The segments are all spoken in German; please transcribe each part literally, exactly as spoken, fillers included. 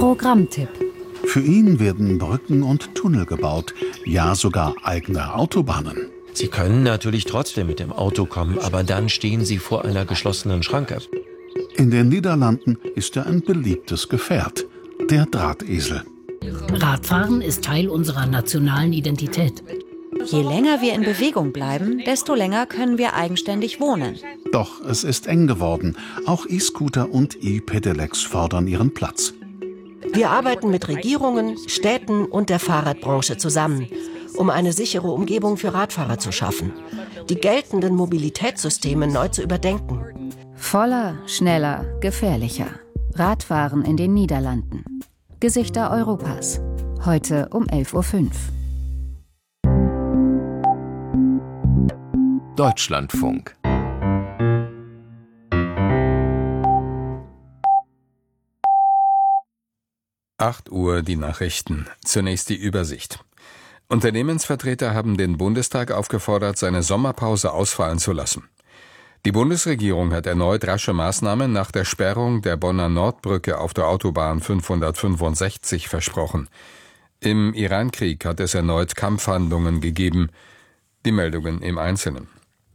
Programmtipp. Für ihn werden Brücken und Tunnel gebaut, ja sogar eigene Autobahnen. Sie können natürlich trotzdem mit dem Auto kommen, aber dann stehen Sie vor einer geschlossenen Schranke. In den Niederlanden ist er ein beliebtes Gefährt, der Drahtesel. Radfahren ist Teil unserer nationalen Identität. Je länger wir in Bewegung bleiben, desto länger können wir eigenständig wohnen. Doch es ist eng geworden. Auch E-Scooter und E-Pedelecs fordern ihren Platz. Wir arbeiten mit Regierungen, Städten und der Fahrradbranche zusammen, um eine sichere Umgebung für Radfahrer zu schaffen, die geltenden Mobilitätssysteme neu zu überdenken. Voller, schneller, gefährlicher. Radfahren in den Niederlanden. Gesichter Europas. Heute um elf Uhr fünf. Deutschlandfunk. acht Uhr die Nachrichten. Zunächst die Übersicht. Unternehmensvertreter haben den Bundestag aufgefordert, seine Sommerpause ausfallen zu lassen. Die Bundesregierung hat erneut rasche Maßnahmen nach der Sperrung der Bonner Nordbrücke auf der Autobahn fünfhundertfünfundsechzig versprochen. Im Irankrieg hat es erneut Kampfhandlungen gegeben. Die Meldungen im Einzelnen.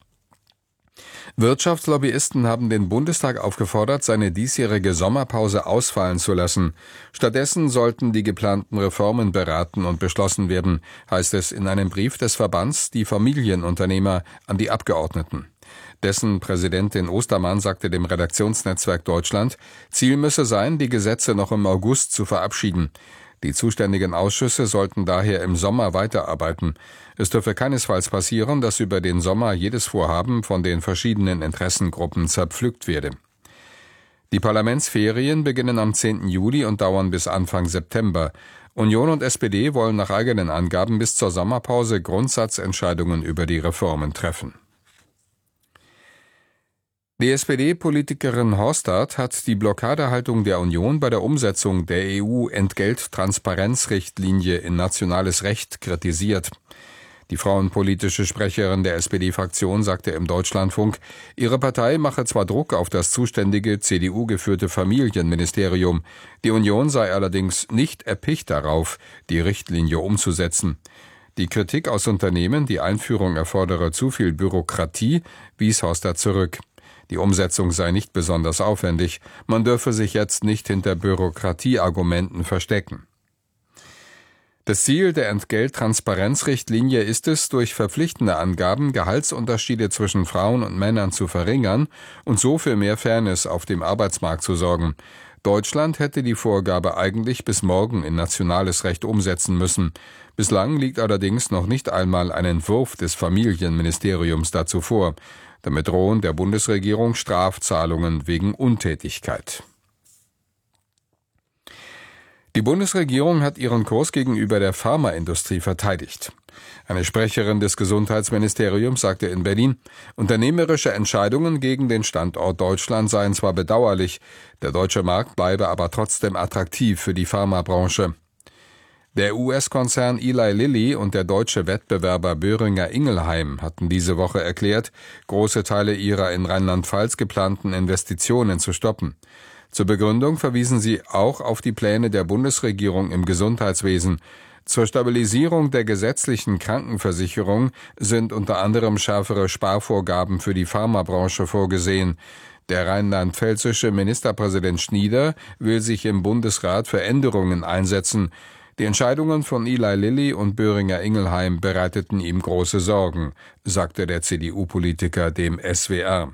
Wirtschaftslobbyisten haben den Bundestag aufgefordert, seine diesjährige Sommerpause ausfallen zu lassen. Stattdessen sollten die geplanten Reformen beraten und beschlossen werden, heißt es in einem Brief des Verbands Die Familienunternehmer an die Abgeordneten. Dessen Präsidentin Ostermann sagte dem Redaktionsnetzwerk Deutschland, Ziel müsse sein, die Gesetze noch im August zu verabschieden. Die zuständigen Ausschüsse sollten daher im Sommer weiterarbeiten. Es dürfe keinesfalls passieren, dass über den Sommer jedes Vorhaben von den verschiedenen Interessengruppen zerpflückt werde. Die Parlamentsferien beginnen am zehnten Juli und dauern bis Anfang September. Union und S P D wollen nach eigenen Angaben bis zur Sommerpause Grundsatzentscheidungen über die Reformen treffen. Die S P D-Politikerin Horsthardt hat die Blockadehaltung der Union bei der Umsetzung der E U-Entgelttransparenzrichtlinie in nationales Recht kritisiert. Die frauenpolitische Sprecherin der S P D-Fraktion sagte im Deutschlandfunk, ihre Partei mache zwar Druck auf das zuständige C D U-geführte Familienministerium, die Union sei allerdings nicht erpicht darauf, die Richtlinie umzusetzen. Die Kritik aus Unternehmen, die Einführung erfordere zu viel Bürokratie, wies Horsthardt zurück. Die Umsetzung sei nicht besonders aufwendig, man dürfe sich jetzt nicht hinter Bürokratieargumenten verstecken. Das Ziel der Entgelttransparenzrichtlinie ist es, durch verpflichtende Angaben Gehaltsunterschiede zwischen Frauen und Männern zu verringern und so für mehr Fairness auf dem Arbeitsmarkt zu sorgen. Deutschland hätte die Vorgabe eigentlich bis morgen in nationales Recht umsetzen müssen. Bislang liegt allerdings noch nicht einmal ein Entwurf des Familienministeriums dazu vor. Damit drohen der Bundesregierung Strafzahlungen wegen Untätigkeit. Die Bundesregierung hat ihren Kurs gegenüber der Pharmaindustrie verteidigt. Eine Sprecherin des Gesundheitsministeriums sagte in Berlin, unternehmerische Entscheidungen gegen den Standort Deutschland seien zwar bedauerlich, der deutsche Markt bleibe aber trotzdem attraktiv für die Pharmabranche. Der U S-Konzern Eli Lilly und der deutsche Wettbewerber Boehringer Ingelheim hatten diese Woche erklärt, große Teile ihrer in Rheinland-Pfalz geplanten Investitionen zu stoppen. Zur Begründung verwiesen sie auch auf die Pläne der Bundesregierung im Gesundheitswesen. Zur Stabilisierung der gesetzlichen Krankenversicherung sind unter anderem schärfere Sparvorgaben für die Pharmabranche vorgesehen. Der rheinland-pfälzische Ministerpräsident Schnieder will sich im Bundesrat für Änderungen einsetzen. Die Entscheidungen von Eli Lilly und Boehringer Ingelheim bereiteten ihm große Sorgen, sagte der C D U-Politiker dem S W R.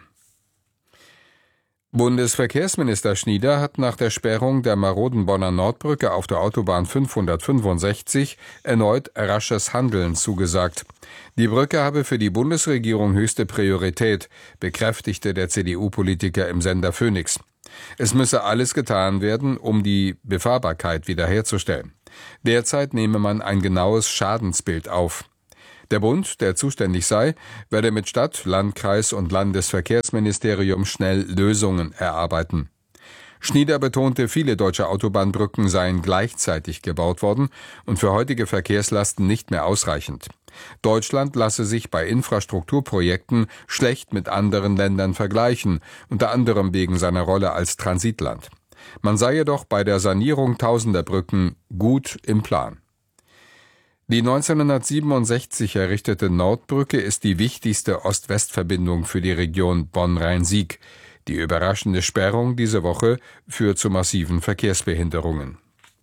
Bundesverkehrsminister Schnieder hat nach der Sperrung der maroden Bonner Nordbrücke auf der Autobahn fünfhundertfünfundsechzig erneut rasches Handeln zugesagt. Die Brücke habe für die Bundesregierung höchste Priorität, bekräftigte der C D U-Politiker im Sender Phoenix. Es müsse alles getan werden, um die Befahrbarkeit wiederherzustellen. Derzeit nehme man ein genaues Schadensbild auf. Der Bund, der zuständig sei, werde mit Stadt-, Landkreis- und Landesverkehrsministerium schnell Lösungen erarbeiten. Schnieder betonte, viele deutsche Autobahnbrücken seien gleichzeitig gebaut worden und für heutige Verkehrslasten nicht mehr ausreichend. Deutschland lasse sich bei Infrastrukturprojekten schlecht mit anderen Ländern vergleichen, unter anderem wegen seiner Rolle als Transitland. Man sei jedoch bei der Sanierung tausender Brücken gut im Plan. Die neunzehnhundertsiebenundsechzig errichtete Nordbrücke ist die wichtigste Ost-West-Verbindung für die Region Bonn-Rhein-Sieg. Die überraschende Sperrung diese Woche führt zu massiven Verkehrsbehinderungen.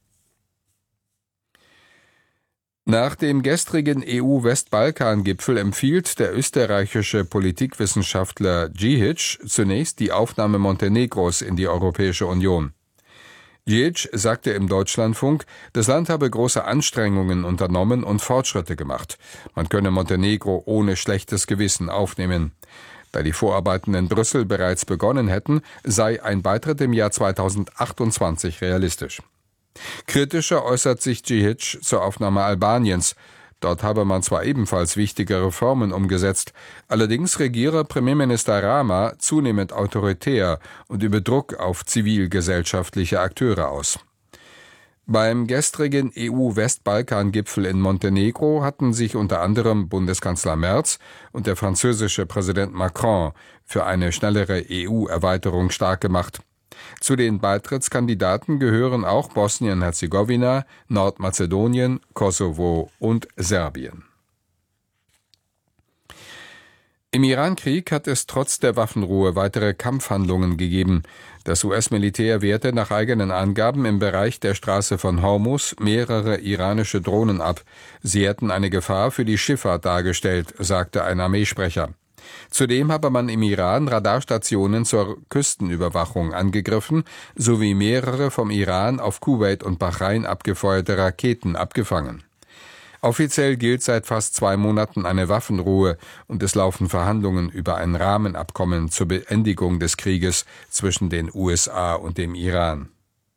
Nach dem gestrigen E U-Westbalkan-Gipfel empfiehlt der österreichische Politikwissenschaftler Djihic zunächst die Aufnahme Montenegros in die Europäische Union. Djihic sagte im Deutschlandfunk, das Land habe große Anstrengungen unternommen und Fortschritte gemacht. Man könne Montenegro ohne schlechtes Gewissen aufnehmen. Da die Vorarbeiten in Brüssel bereits begonnen hätten, sei ein Beitritt im Jahr zweitausendachtundzwanzig realistisch. Kritischer äußert sich Djihic zur Aufnahme Albaniens. Dort habe man zwar ebenfalls wichtige Reformen umgesetzt, allerdings regiere Premierminister Rama zunehmend autoritär und übe Druck auf zivilgesellschaftliche Akteure aus. Beim gestrigen E U-Westbalkan-Gipfel in Montenegro hatten sich unter anderem Bundeskanzler Merz und der französische Präsident Macron für eine schnellere E U-Erweiterung stark gemacht. Zu den Beitrittskandidaten gehören auch Bosnien-Herzegowina, Nordmazedonien, Kosovo und Serbien. Im Irankrieg hat es trotz der Waffenruhe weitere Kampfhandlungen gegeben. Das U S-Militär wehrte nach eigenen Angaben im Bereich der Straße von Hormuz mehrere iranische Drohnen ab. Sie hätten eine Gefahr für die Schifffahrt dargestellt, sagte ein Armeesprecher. Zudem habe man im Iran Radarstationen zur Küstenüberwachung angegriffen, sowie mehrere vom Iran auf Kuwait und Bahrain abgefeuerte Raketen abgefangen. Offiziell gilt seit fast zwei Monaten eine Waffenruhe und es laufen Verhandlungen über ein Rahmenabkommen zur Beendigung des Krieges zwischen den U S A und dem Iran.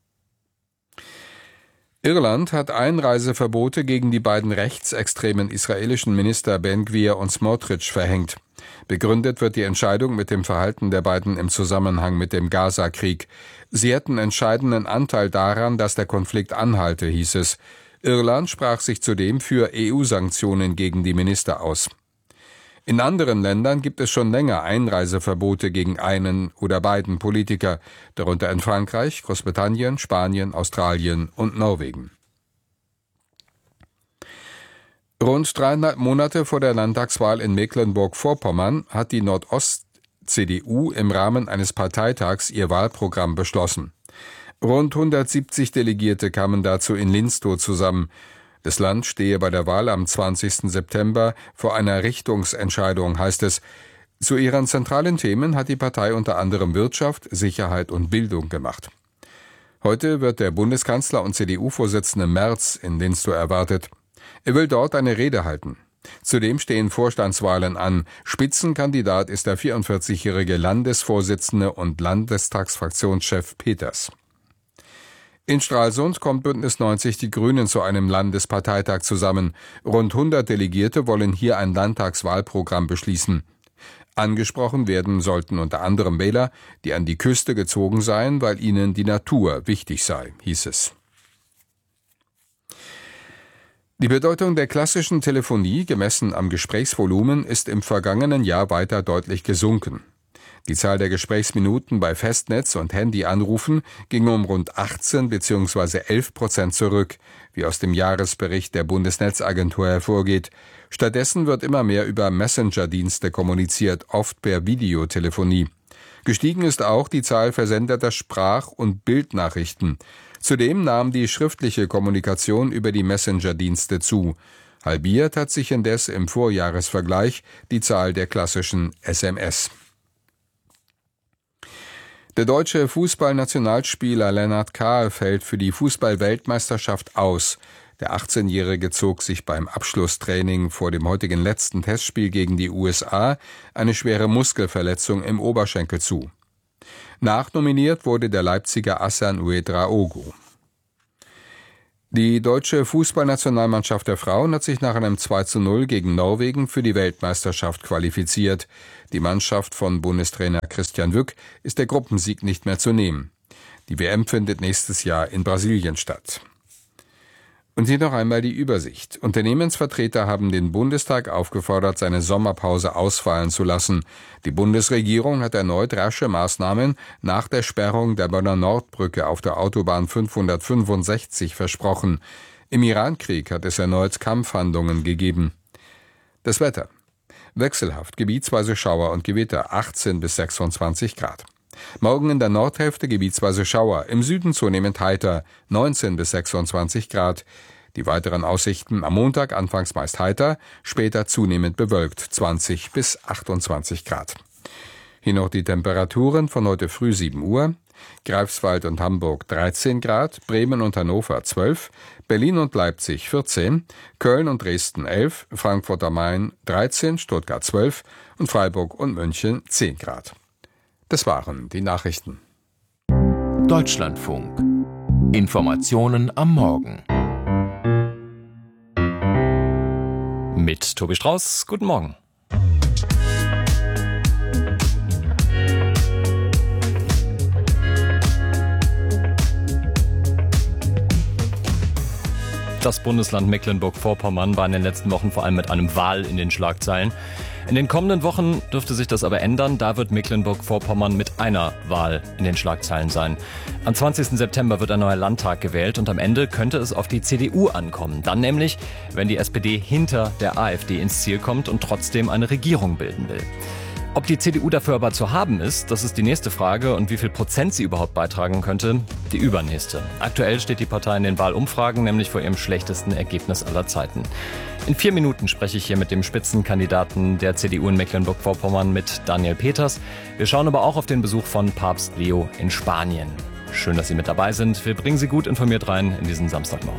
Irland hat Einreiseverbote gegen die beiden rechtsextremen israelischen Minister Ben Gvir und Smotrich verhängt. Begründet wird die Entscheidung mit dem Verhalten der beiden im Zusammenhang mit dem Gaza-Krieg. Sie hätten entscheidenden Anteil daran, dass der Konflikt anhalte, hieß es. Irland sprach sich zudem für E U-Sanktionen gegen die Minister aus. In anderen Ländern gibt es schon länger Einreiseverbote gegen einen oder beiden Politiker, darunter in Frankreich, Großbritannien, Spanien, Australien und Norwegen. Rund dreieinhalb Monate vor der Landtagswahl in Mecklenburg-Vorpommern hat die Nordost-C D U im Rahmen eines Parteitags ihr Wahlprogramm beschlossen. Rund hundertsiebzig Delegierte kamen dazu in Linstow zusammen. Das Land stehe bei der Wahl am zwanzigsten September vor einer Richtungsentscheidung, heißt es. Zu ihren zentralen Themen hat die Partei unter anderem Wirtschaft, Sicherheit und Bildung gemacht. Heute wird der Bundeskanzler und C D U-Vorsitzende Merz in Linstow erwartet. Er will dort eine Rede halten. Zudem stehen Vorstandswahlen an. Spitzenkandidat ist der vierundvierzigjährige Landesvorsitzende und Landestagsfraktionschef Peters. In Stralsund kommt Bündnis neunzig Die Grünen zu einem Landesparteitag zusammen. Rund hundert Delegierte wollen hier ein Landtagswahlprogramm beschließen. Angesprochen werden sollten unter anderem Wähler, die an die Küste gezogen seien, weil ihnen die Natur wichtig sei, hieß es. Die Bedeutung der klassischen Telefonie, gemessen am Gesprächsvolumen, ist im vergangenen Jahr weiter deutlich gesunken. Die Zahl der Gesprächsminuten bei Festnetz- und Handyanrufen ging um rund achtzehn bzw. elf Prozent zurück, wie aus dem Jahresbericht der Bundesnetzagentur hervorgeht. Stattdessen wird immer mehr über Messenger-Dienste kommuniziert, oft per Videotelefonie. Gestiegen ist auch die Zahl versendeter Sprach- und Bildnachrichten. Zudem nahm die schriftliche Kommunikation über die Messenger-Dienste zu. Halbiert hat sich indes im Vorjahresvergleich die Zahl der klassischen S M S. Der deutsche Fußballnationalspieler Lennart Kahl fällt für die Fußball-Weltmeisterschaft aus. Der achtzehnjährige zog sich beim Abschlusstraining vor dem heutigen letzten Testspiel gegen die U S A eine schwere Muskelverletzung im Oberschenkel zu. Nachnominiert wurde der Leipziger Hassan Ouedraogo. Die deutsche Fußballnationalmannschaft der Frauen hat sich nach einem zwei zu null gegen Norwegen für die Weltmeisterschaft qualifiziert. Die Mannschaft von Bundestrainer Christian Wück ist der Gruppensieg nicht mehr zu nehmen. Die W M findet nächstes Jahr in Brasilien statt. Und hier noch einmal die Übersicht. Unternehmensvertreter haben den Bundestag aufgefordert, seine Sommerpause ausfallen zu lassen. Die Bundesregierung hat erneut rasche Maßnahmen nach der Sperrung der Bonner Nordbrücke auf der Autobahn fünfhundertfünfundsechzig versprochen. Im Irankrieg hat es erneut Kampfhandlungen gegeben. Das Wetter. Wechselhaft, gebietsweise Schauer und Gewitter, achtzehn bis sechsundzwanzig Grad. Morgen in der Nordhälfte gebietsweise Schauer, im Süden zunehmend heiter, neunzehn bis sechsundzwanzig Grad. Die weiteren Aussichten: am Montag anfangs meist heiter, später zunehmend bewölkt, zwanzig bis achtundzwanzig Grad. Hier noch die Temperaturen von heute früh sieben Uhr. Greifswald und Hamburg dreizehn Grad, Bremen und Hannover zwölf, Berlin und Leipzig vierzehn, Köln und Dresden elf, Frankfurt am Main dreizehn, Stuttgart zwölf und Freiburg und München zehn Grad. Das waren die Nachrichten. Deutschlandfunk. Informationen am Morgen. Mit Tobi Strauß. Guten Morgen. Das Bundesland Mecklenburg-Vorpommern war in den letzten Wochen vor allem mit einem Wal in den Schlagzeilen. In den kommenden Wochen dürfte sich das aber ändern. Da wird Mecklenburg-Vorpommern mit einer Wahl in den Schlagzeilen sein. Am zwanzigsten September wird ein neuer Landtag gewählt und am Ende könnte es auf die C D U ankommen. Dann nämlich, wenn die S P D hinter der AfD ins Ziel kommt und trotzdem eine Regierung bilden will. Ob die C D U dafür aber zu haben ist, das ist die nächste Frage, und wie viel Prozent sie überhaupt beitragen könnte, die übernächste. Aktuell steht die Partei in den Wahlumfragen nämlich vor ihrem schlechtesten Ergebnis aller Zeiten. In vier Minuten spreche ich hier mit dem Spitzenkandidaten der C D U in Mecklenburg-Vorpommern, mit Daniel Peters. Wir schauen aber auch auf den Besuch von Papst Leo in Spanien. Schön, dass Sie mit dabei sind. Wir bringen Sie gut informiert rein in diesen Samstagmorgen.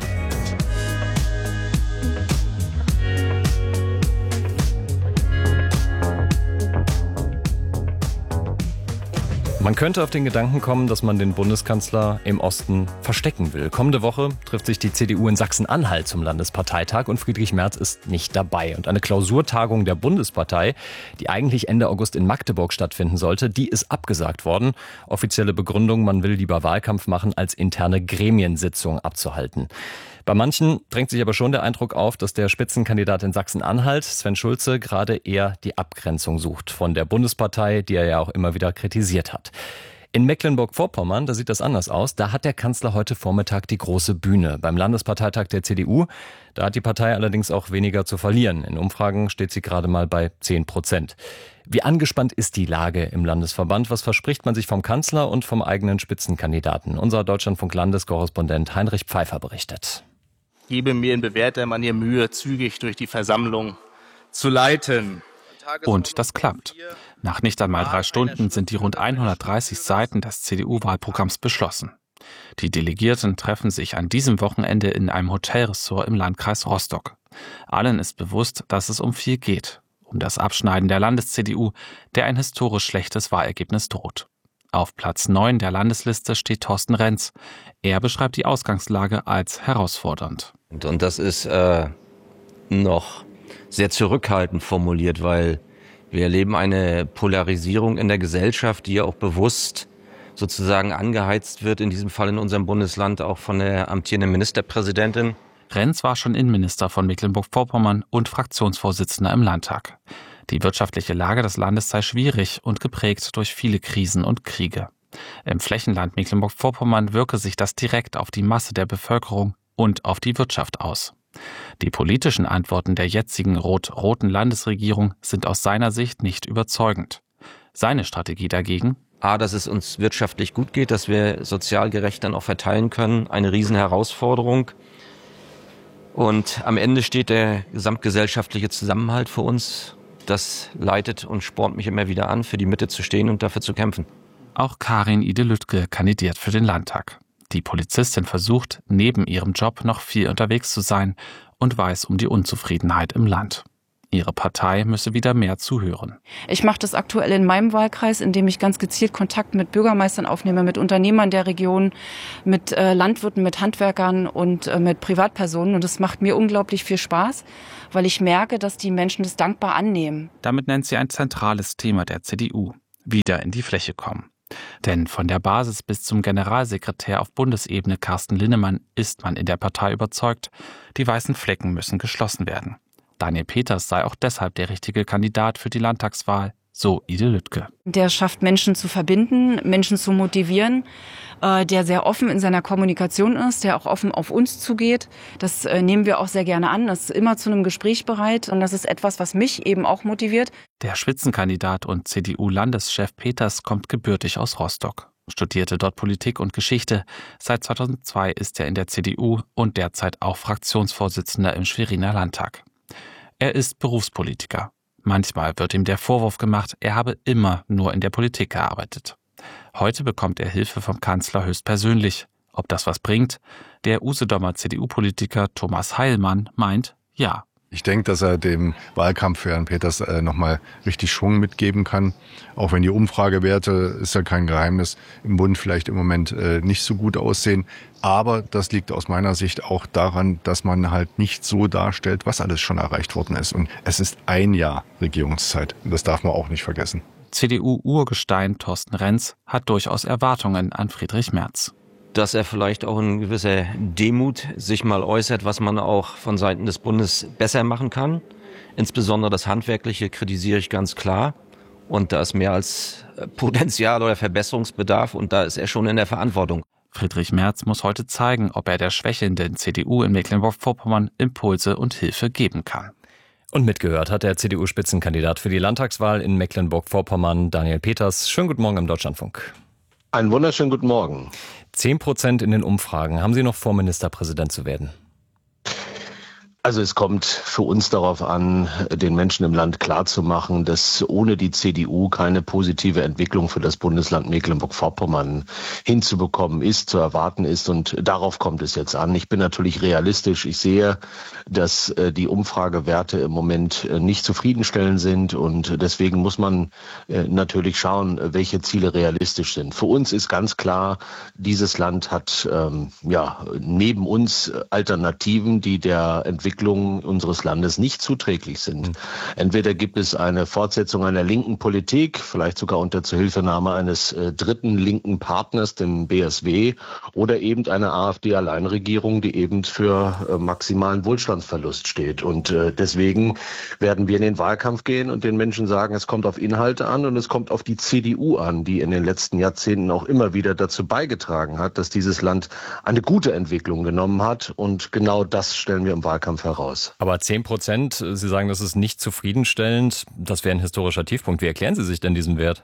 Man könnte auf den Gedanken kommen, dass man den Bundeskanzler im Osten verstecken will. Kommende Woche trifft sich die C D U in Sachsen-Anhalt zum Landesparteitag und Friedrich Merz ist nicht dabei. Und eine Klausurtagung der Bundespartei, die eigentlich Ende August in Magdeburg stattfinden sollte, die ist abgesagt worden. Offizielle Begründung: man will lieber Wahlkampf machen, als interne Gremiensitzungen abzuhalten. Bei manchen drängt sich aber schon der Eindruck auf, dass der Spitzenkandidat in Sachsen-Anhalt, Sven Schulze, gerade eher die Abgrenzung sucht von der Bundespartei, die er ja auch immer wieder kritisiert hat. In Mecklenburg-Vorpommern, da sieht das anders aus. Da hat der Kanzler heute Vormittag die große Bühne beim Landesparteitag der C D U. Da hat die Partei allerdings auch weniger zu verlieren. In Umfragen steht sie gerade mal bei zehn Prozent. Wie angespannt ist die Lage im Landesverband? Was verspricht man sich vom Kanzler und vom eigenen Spitzenkandidaten? Unser Deutschlandfunk-Landeskorrespondent Heinrich Pfeiffer berichtet. Gebe mir in bewährter Manier Mühe, zügig durch die Versammlung zu leiten. Und das klappt. Nach nicht einmal drei Stunden sind die rund hundertdreißig Seiten des C D U-Wahlprogramms beschlossen. Die Delegierten treffen sich an diesem Wochenende in einem Hotelressort im Landkreis Rostock. Allen ist bewusst, dass es um viel geht. Um das Abschneiden der Landes-C D U, der ein historisch schlechtes Wahlergebnis droht. Auf Platz neun der Landesliste steht Thorsten Renz. Er beschreibt die Ausgangslage als herausfordernd. Und das ist äh, noch sehr zurückhaltend formuliert, weil wir erleben eine Polarisierung in der Gesellschaft, die ja auch bewusst sozusagen angeheizt wird, in diesem Fall in unserem Bundesland auch von der amtierenden Ministerpräsidentin. Renz war schon Innenminister von Mecklenburg-Vorpommern und Fraktionsvorsitzender im Landtag. Die wirtschaftliche Lage des Landes sei schwierig und geprägt durch viele Krisen und Kriege. Im Flächenland Mecklenburg-Vorpommern wirke sich das direkt auf die Masse der Bevölkerung und auf die Wirtschaft aus. Die politischen Antworten der jetzigen rot-roten Landesregierung sind aus seiner Sicht nicht überzeugend. Seine Strategie dagegen: A, dass es uns wirtschaftlich gut geht, dass wir sozial gerecht dann auch verteilen können, eine Riesenherausforderung. Und am Ende steht der gesamtgesellschaftliche Zusammenhalt für uns. Das leitet und spornt mich immer wieder an, für die Mitte zu stehen und dafür zu kämpfen. Auch Karin Ide-Lüttke kandidiert für den Landtag. Die Polizistin versucht, neben ihrem Job noch viel unterwegs zu sein und weiß um die Unzufriedenheit im Land. Ihre Partei müsse wieder mehr zuhören. Ich mache das aktuell in meinem Wahlkreis, indem ich ganz gezielt Kontakt mit Bürgermeistern aufnehme, mit Unternehmern der Region, mit äh, Landwirten, mit Handwerkern und äh, mit Privatpersonen. Und das macht mir unglaublich viel Spaß, weil ich merke, dass die Menschen das dankbar annehmen. Damit nennt sie ein zentrales Thema der C D U: wieder in die Fläche kommen. Denn von der Basis bis zum Generalsekretär auf Bundesebene Carsten Linnemann ist man in der Partei überzeugt, die weißen Flecken müssen geschlossen werden. Daniel Peters sei auch deshalb der richtige Kandidat für die Landtagswahl, so Ide Lüttke. Der schafft Menschen zu verbinden, Menschen zu motivieren, äh, der sehr offen in seiner Kommunikation ist, der auch offen auf uns zugeht. Das äh, nehmen wir auch sehr gerne an. Das ist immer zu einem Gespräch bereit und das ist etwas, was mich eben auch motiviert. Der Spitzenkandidat und C D U-Landeschef Peters kommt gebürtig aus Rostock, studierte dort Politik und Geschichte. Seit zweitausendzwei ist er in der C D U und derzeit auch Fraktionsvorsitzender im Schweriner Landtag. Er ist Berufspolitiker. Manchmal wird ihm der Vorwurf gemacht, er habe immer nur in der Politik gearbeitet. Heute bekommt er Hilfe vom Kanzler höchstpersönlich. Ob das was bringt? Der Usedomer C D U-Politiker Thomas Heilmann meint, ja. Ich denke, dass er dem Wahlkampf für Herrn Peters äh, nochmal richtig Schwung mitgeben kann. Auch wenn die Umfragewerte, ist ja kein Geheimnis, im Bund vielleicht im Moment äh, nicht so gut aussehen. Aber das liegt aus meiner Sicht auch daran, dass man halt nicht so darstellt, was alles schon erreicht worden ist. Und es ist ein Jahr Regierungszeit. Und das darf man auch nicht vergessen. C D U-Urgestein Thorsten Renz hat durchaus Erwartungen an Friedrich Merz. Dass er vielleicht auch in gewisser Demut sich mal äußert, was man auch von Seiten des Bundes besser machen kann. Insbesondere das Handwerkliche kritisiere ich ganz klar. Und da ist mehr als Potenzial oder Verbesserungsbedarf und da ist er schon in der Verantwortung. Friedrich Merz muss heute zeigen, ob er der schwächelnden C D U in Mecklenburg-Vorpommern Impulse und Hilfe geben kann. Und mitgehört hat der C D U-Spitzenkandidat für die Landtagswahl in Mecklenburg-Vorpommern, Daniel Peters. Schönen guten Morgen im Deutschlandfunk. Einen wunderschönen guten Morgen. Zehn Prozent in den Umfragen. Haben Sie noch vor, Ministerpräsident zu werden? Also es kommt für uns darauf an, den Menschen im Land klarzumachen, dass ohne die C D U keine positive Entwicklung für das Bundesland Mecklenburg-Vorpommern hinzubekommen ist, zu erwarten ist. Und darauf kommt es jetzt an. Ich bin natürlich realistisch. Ich sehe, dass die Umfragewerte im Moment nicht zufriedenstellend sind. Und deswegen muss man natürlich schauen, welche Ziele realistisch sind. Für uns ist ganz klar, dieses Land hat ähm, ja neben uns Alternativen, die der Entwicklung unseres Landes nicht zuträglich sind. Entweder gibt es eine Fortsetzung einer linken Politik, vielleicht sogar unter Zuhilfenahme eines äh, dritten linken Partners, dem B S W, oder eben eine AfD-Alleinregierung, die eben für äh, maximalen Wohlstandsverlust steht. Und äh, deswegen werden wir in den Wahlkampf gehen und den Menschen sagen, es kommt auf Inhalte an und es kommt auf die C D U an, die in den letzten Jahrzehnten auch immer wieder dazu beigetragen hat, dass dieses Land eine gute Entwicklung genommen hat. Und genau das stellen wir im Wahlkampf heraus. Aber zehn Prozent, Sie sagen, das ist nicht zufriedenstellend. Das wäre ein historischer Tiefpunkt. Wie erklären Sie sich denn diesen Wert?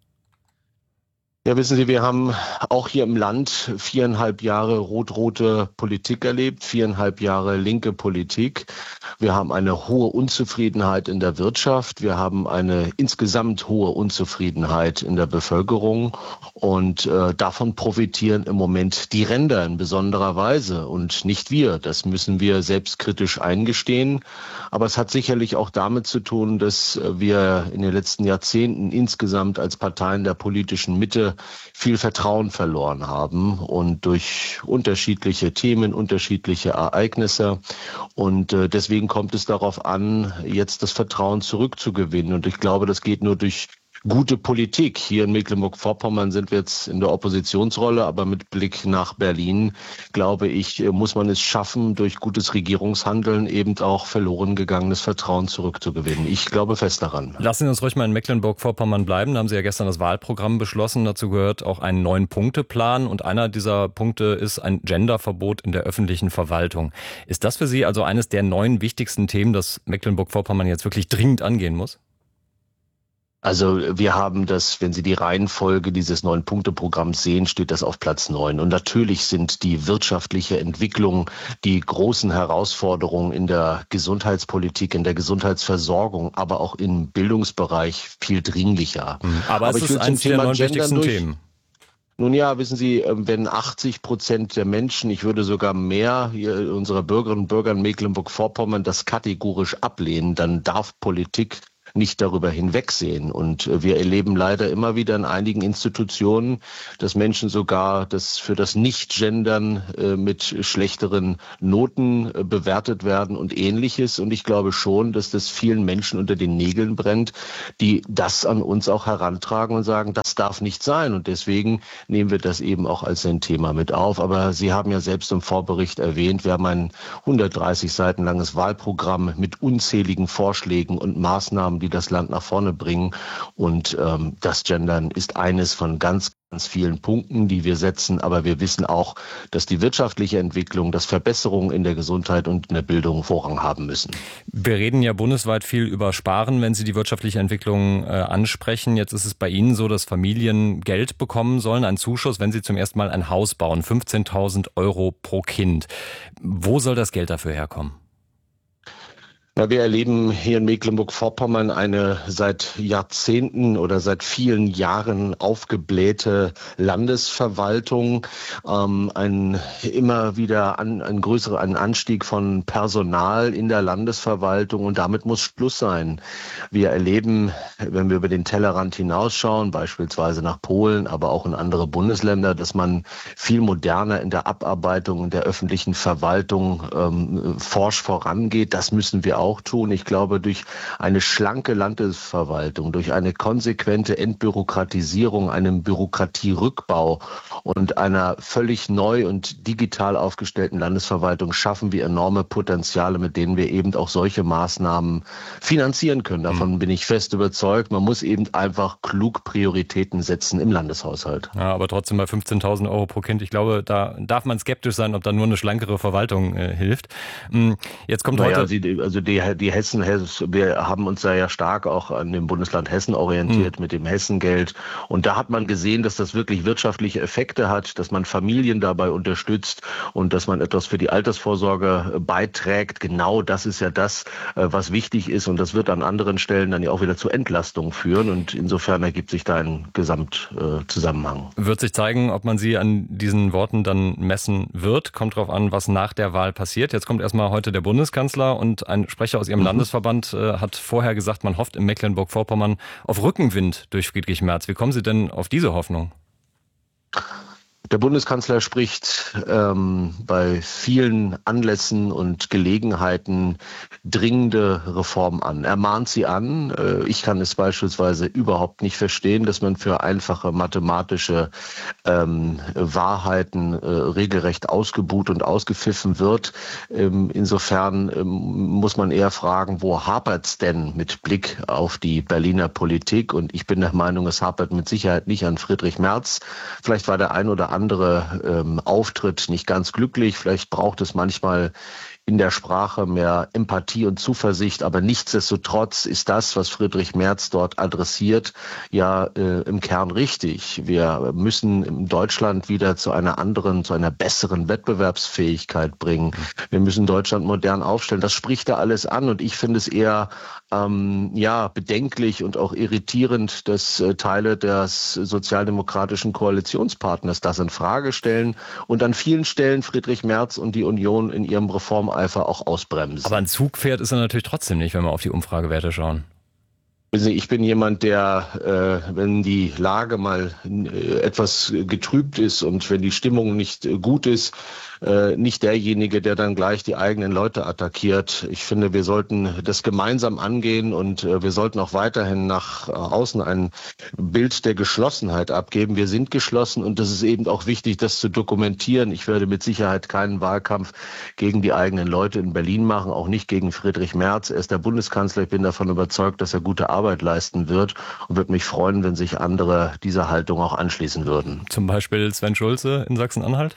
Ja, wissen Sie, wir haben auch hier im Land viereinhalb Jahre rot-rote Politik erlebt, viereinhalb Jahre linke Politik. Wir haben eine hohe Unzufriedenheit in der Wirtschaft. Wir haben eine insgesamt hohe Unzufriedenheit in der Bevölkerung. Und äh, davon profitieren im Moment die Ränder in besonderer Weise und nicht wir. Das müssen wir selbstkritisch eingestehen. Aber es hat sicherlich auch damit zu tun, dass wir in den letzten Jahrzehnten insgesamt als Parteien der politischen Mitte viel Vertrauen verloren haben und durch unterschiedliche Themen, unterschiedliche Ereignisse. Und äh, deswegen kommt es darauf an, jetzt das Vertrauen zurückzugewinnen. Und ich glaube, das geht nur durch gute Politik. Hier in Mecklenburg-Vorpommern sind wir jetzt in der Oppositionsrolle, aber mit Blick nach Berlin, glaube ich, muss man es schaffen, durch gutes Regierungshandeln eben auch verloren gegangenes Vertrauen zurückzugewinnen. Ich glaube fest daran. Lassen Sie uns ruhig mal in Mecklenburg-Vorpommern bleiben. Da haben Sie ja gestern das Wahlprogramm beschlossen. Dazu gehört auch ein Neun-Punkte-Plan. Und einer dieser Punkte ist ein Genderverbot in der öffentlichen Verwaltung. Ist das für Sie also eines der neun wichtigsten Themen, das Mecklenburg-Vorpommern jetzt wirklich dringend angehen muss? Also wir haben das, wenn Sie die Reihenfolge dieses Neun-Punkte-Programms sehen, steht das auf Platz neun. Und natürlich sind die wirtschaftliche Entwicklung, die großen Herausforderungen in der Gesundheitspolitik, in der Gesundheitsversorgung, aber auch im Bildungsbereich viel dringlicher. Aber, aber es ist eines der neun wichtigsten Themen. Nun ja, wissen Sie, wenn achtzig Prozent der Menschen, ich würde sogar mehr hier unserer Bürgerinnen und Bürger in Mecklenburg-Vorpommern das kategorisch ablehnen, dann darf Politik nicht darüber hinwegsehen. Und wir erleben leider immer wieder in einigen Institutionen, dass Menschen sogar das für das Nicht-Gendern äh, mit schlechteren Noten äh, bewertet werden und Ähnliches. Und ich glaube schon, dass das vielen Menschen unter den Nägeln brennt, die das an uns auch herantragen und sagen, das darf nicht sein. Und deswegen nehmen wir das eben auch als ein Thema mit auf. Aber Sie haben ja selbst im Vorbericht erwähnt, wir haben ein hundertdreißig Seiten langes Wahlprogramm mit unzähligen Vorschlägen und Maßnahmen, die das Land nach vorne bringen. Und ähm, das Gendern ist eines von ganz ganz vielen Punkten, die wir setzen. Aber wir wissen auch, dass die wirtschaftliche Entwicklung, dass Verbesserungen in der Gesundheit und in der Bildung Vorrang haben müssen. Wir reden ja bundesweit viel über Sparen, wenn Sie die wirtschaftliche Entwicklung äh, ansprechen. Jetzt ist es bei Ihnen so, dass Familien Geld bekommen sollen, einen Zuschuss, wenn sie zum ersten Mal ein Haus bauen. fünfzehntausend Euro pro Kind. Wo soll das Geld dafür herkommen? Ja, wir erleben hier in Mecklenburg-Vorpommern eine seit Jahrzehnten oder seit vielen Jahren aufgeblähte Landesverwaltung, ähm, ein immer wieder an, ein größerer ein Anstieg von Personal in der Landesverwaltung und damit muss Schluss sein. Wir erleben, wenn wir über den Tellerrand hinausschauen, beispielsweise nach Polen, aber auch in andere Bundesländer, dass man viel moderner in der Abarbeitung der öffentlichen Verwaltung ähm, forsch vorangeht. Das müssen wir auch auch tun. Ich glaube, durch eine schlanke Landesverwaltung, durch eine konsequente Entbürokratisierung, einen Bürokratierückbau und einer völlig neu und digital aufgestellten Landesverwaltung schaffen wir enorme Potenziale, mit denen wir eben auch solche Maßnahmen finanzieren können. Davon mhm. bin ich fest überzeugt. Man muss eben einfach klug Prioritäten setzen im Landeshaushalt. Ja, aber trotzdem bei fünfzehntausend Euro pro Kind. Ich glaube, da darf man skeptisch sein, ob da nur eine schlankere Verwaltung äh, hilft. Jetzt kommt naja, heute... Sie, also die, die Hessen, wir haben uns da ja stark auch an dem Bundesland Hessen orientiert mhm. mit dem Hessengeld. Und da hat man gesehen, dass das wirklich wirtschaftliche Effekte hat, dass man Familien dabei unterstützt und dass man etwas für die Altersvorsorge beiträgt. Genau das ist ja das, was wichtig ist. Und das wird an anderen Stellen dann ja auch wieder zu Entlastungen führen. Und insofern ergibt sich da ein Gesamtzusammenhang. Wird sich zeigen, ob man Sie an diesen Worten dann messen wird. Kommt drauf an, was nach der Wahl passiert. Jetzt kommt erstmal heute der Bundeskanzler und ein Sprecher aus Ihrem mhm. Landesverband äh, hat vorher gesagt, man hofft in Mecklenburg-Vorpommern auf Rückenwind durch Friedrich Merz. Wie kommen Sie denn auf diese Hoffnung? Der Bundeskanzler spricht ähm, bei vielen Anlässen und Gelegenheiten dringende Reformen an. Er mahnt sie an. Äh, ich kann es beispielsweise überhaupt nicht verstehen, dass man für einfache mathematische ähm, Wahrheiten äh, regelrecht ausgebuht und ausgepfiffen wird. Ähm, insofern ähm, muss man eher fragen, wo hapert's denn mit Blick auf die Berliner Politik? Und ich bin der Meinung, es hapert mit Sicherheit nicht an Friedrich Merz. Vielleicht war der ein oder andere andere ähm, Auftritt nicht ganz glücklich. Vielleicht braucht es manchmal in der Sprache mehr Empathie und Zuversicht, aber nichtsdestotrotz ist das, was Friedrich Merz dort adressiert, ja äh, im Kern richtig. Wir müssen in Deutschland wieder zu einer anderen, zu einer besseren Wettbewerbsfähigkeit bringen. Wir müssen Deutschland modern aufstellen. Das spricht da alles an und ich finde es eher ähm, ja bedenklich und auch irritierend, dass äh, Teile des sozialdemokratischen Koalitionspartners das in Frage stellen und an vielen Stellen Friedrich Merz und die Union in ihrem Reform Eifer auch ausbremsen. Aber ein Zugpferd ist er natürlich trotzdem nicht, wenn wir auf die Umfragewerte schauen. Ich bin jemand, der, äh, wenn die Lage mal äh, etwas getrübt ist und wenn die Stimmung nicht äh, gut ist, äh, nicht derjenige, der dann gleich die eigenen Leute attackiert. Ich finde, wir sollten das gemeinsam angehen und äh, wir sollten auch weiterhin nach außen ein Bild der Geschlossenheit abgeben. Wir sind geschlossen und das ist eben auch wichtig, das zu dokumentieren. Ich werde mit Sicherheit keinen Wahlkampf gegen die eigenen Leute in Berlin machen, auch nicht gegen Friedrich Merz. Er ist der Bundeskanzler. Ich bin davon überzeugt, dass er gute Arbeit Arbeit leisten wird und würde mich freuen, wenn sich andere dieser Haltung auch anschließen würden. Zum Beispiel Sven Schulze in Sachsen-Anhalt?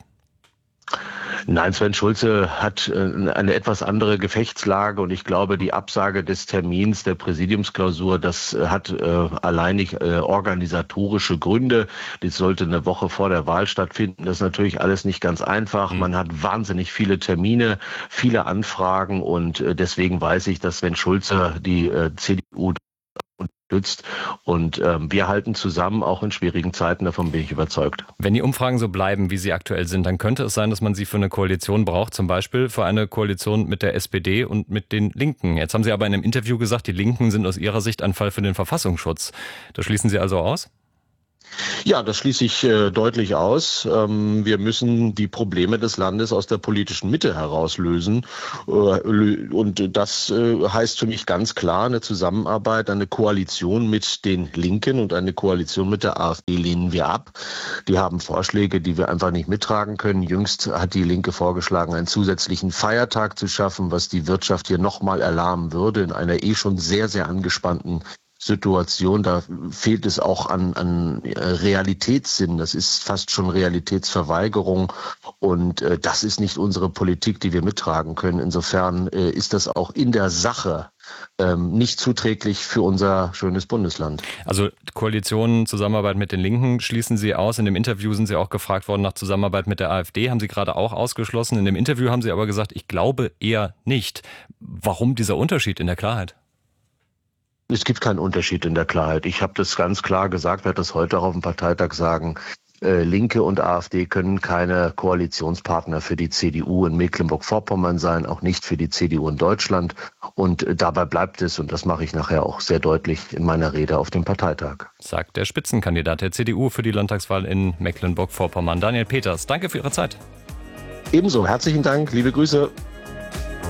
Nein, Sven Schulze hat eine etwas andere Gefechtslage und ich glaube, die Absage des Termins der Präsidiumsklausur, das hat äh, alleinig äh, organisatorische Gründe. Das sollte eine Woche vor der Wahl stattfinden. Das ist natürlich alles nicht ganz einfach. Man hat wahnsinnig viele Termine, viele Anfragen und äh, deswegen weiß ich, dass Sven Schulze die äh, C D U und nützt. Und ähm, wir halten zusammen, auch in schwierigen Zeiten, davon bin ich überzeugt. Wenn die Umfragen so bleiben, wie sie aktuell sind, dann könnte es sein, dass man sie für eine Koalition braucht, zum Beispiel für eine Koalition mit der S P D und mit den Linken. Jetzt haben Sie aber in einem Interview gesagt, die Linken sind aus Ihrer Sicht ein Fall für den Verfassungsschutz. Das schließen Sie also aus? Ja, das schließe ich äh, deutlich aus. Ähm, wir müssen die Probleme des Landes aus der politischen Mitte herauslösen. Äh, und das äh, heißt für mich ganz klar, eine Zusammenarbeit, eine Koalition mit den Linken und eine Koalition mit der AfD lehnen wir ab. Die haben Vorschläge, die wir einfach nicht mittragen können. Jüngst hat die Linke vorgeschlagen, einen zusätzlichen Feiertag zu schaffen, was die Wirtschaft hier nochmal erlahmen würde in einer eh schon sehr, sehr angespannten Situation. Da fehlt es auch an, an Realitätssinn. Das ist fast schon Realitätsverweigerung. Und äh, das ist nicht unsere Politik, die wir mittragen können. Insofern äh, ist das auch in der Sache ähm, nicht zuträglich für unser schönes Bundesland. Also Koalition, Zusammenarbeit mit den Linken schließen Sie aus. In dem Interview sind Sie auch gefragt worden nach Zusammenarbeit mit der AfD. Haben Sie gerade auch ausgeschlossen. In dem Interview haben Sie aber gesagt, ich glaube eher nicht. Warum dieser Unterschied in der Klarheit? Es gibt keinen Unterschied in der Klarheit. Ich habe das ganz klar gesagt, werde das heute auch auf dem Parteitag sagen. Äh, Linke und AfD können keine Koalitionspartner für die C D U in Mecklenburg-Vorpommern sein, auch nicht für die C D U in Deutschland. Und äh, dabei bleibt es, und das mache ich nachher auch sehr deutlich in meiner Rede auf dem Parteitag. Sagt der Spitzenkandidat der C D U für die Landtagswahl in Mecklenburg-Vorpommern, Daniel Peters. Danke für Ihre Zeit. Ebenso, herzlichen Dank, liebe Grüße.